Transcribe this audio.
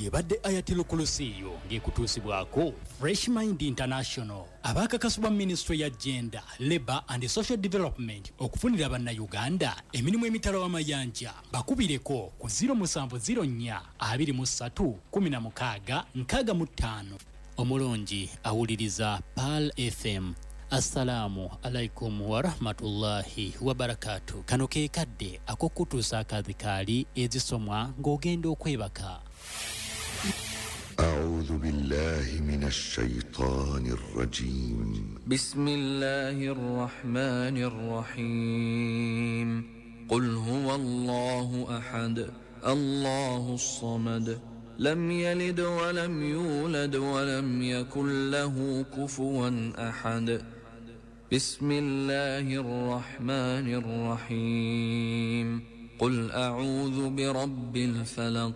yebadde Ayatul Kursiyo ng'ekutuusibwako Fresh Mind International abakakasibwa Ministry ya Gender, Labour and Social Development okufunira bannayuganda emirimu emitala w'amayanja bakubireko ku 0704 23 16 65. Omulongi awuliriza Pal FM. Assalamu alaikum wa rahmatullahi wa barakatuh. Kano ke kadde akokutuusa akadhikaali ezisomwa ng'ogenda okwebaka. أعوذ بالله من الشيطان الرجيم. بسم الله الرحمن الرحيم. قل هو الله أحد الله الصمد لم يلد ولم يولد ولم يكن له كفوا أحد. بسم الله الرحمن الرحيم. قل أعوذ برب الفلق